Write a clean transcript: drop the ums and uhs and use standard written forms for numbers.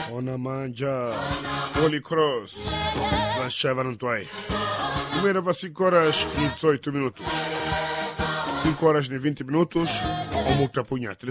Ona Manja, Holy Cross, lasciava Nantuai. Número va 5 horas e 18 minutos. 5 horas e 20 minutos, o Muta Punha.